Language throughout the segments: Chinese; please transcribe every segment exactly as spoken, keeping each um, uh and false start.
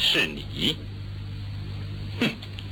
是你。哼！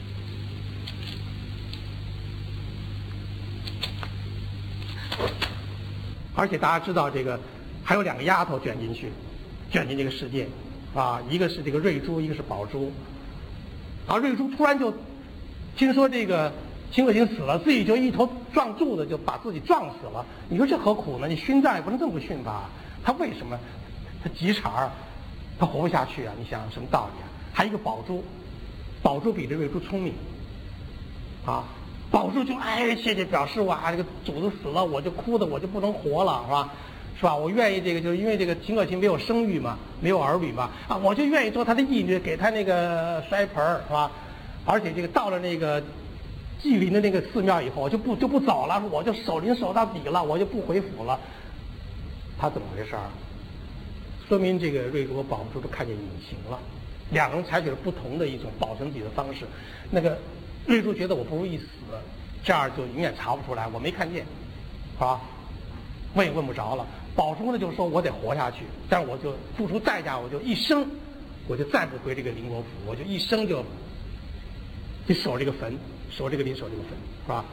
而且大家知道，这个还有两个丫头卷进去，卷进这个世界，啊，一个是这个瑞珠，一个是宝珠。然后瑞珠突然就听说这个秦可卿死了，自己就一头撞柱子，就把自己撞死了。你说这何苦呢？你殉葬也不能这么殉吧？他为什么？他急茬儿，他活不下去啊！你想想什么道理啊？还有一个宝珠，宝珠比这瑞珠聪明，啊。宝珠就哎，谢谢表示哇，这个主子死了，我就哭的我就不能活了，是吧？是吧？我愿意这个，就是因为这个秦可卿没有生育嘛，没有儿女嘛，啊，我就愿意做他的义女，给他那个摔盆儿，是吧？而且这个到了那个祭陵的那个寺庙以后，我就不就不走了，我就守灵守到底了，我就不回府了。他怎么回事儿？说明这个瑞珠和宝珠都看见隐形了，两个人采取了不同的一种保存自己的方式。那个瑞珠觉得我不如一死，这样就永远查不出来，我没看见，啊，问也问不着了。宝珠呢就是说我得活下去，但我就付出代价，我就一生，我就再不回这个宁国府，我就一生就就守这个坟，守这个陵，守这个坟，是吧？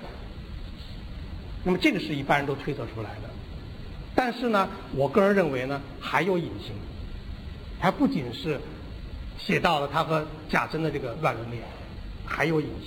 那么这个是一般人都推测出来的，但是呢，我个人认为呢，还有隐情，还不仅是写到了他和贾珍的这个乱伦恋，还有隐情。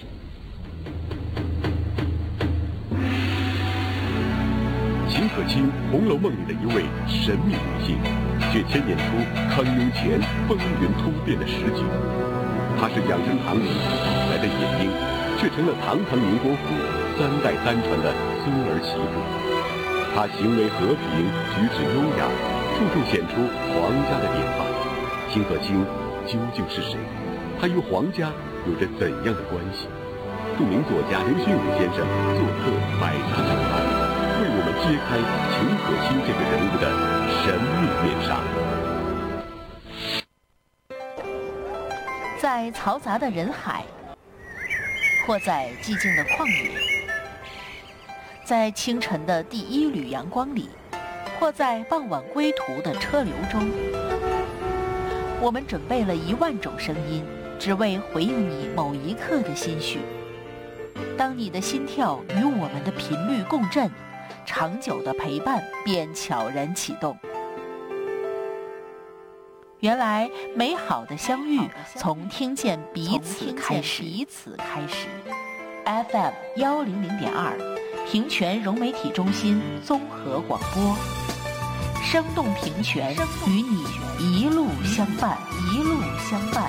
秦可卿，《红楼梦》里的一位神秘女性，却牵引出康雍乾风云突变的实景。她是养生堂里引来的野鹰，却成了堂堂宁国府三代单传的孙儿媳妇。她行为和平，举止优雅，处处显出皇家的典范。秦可卿究竟是谁？她与皇家有着怎样的关系？著名作家刘心武先生做客百家讲坛，为我们揭开秦可卿这个人物的神秘面纱。 在嘈杂的人海，或在寂静的旷野，在清晨的第一缕阳光里，或在傍晚归途的车流中，我们准备了一万种声音，只为回应你某一刻的心绪。当你的心跳与我们的频率共振，长久的陪伴便悄然启动。原来美好的相遇从听见彼此开始。彼此开始。F M 幺零零点二，平泉融媒体中心综合广播，生动平泉，与你一路相伴，一路相伴。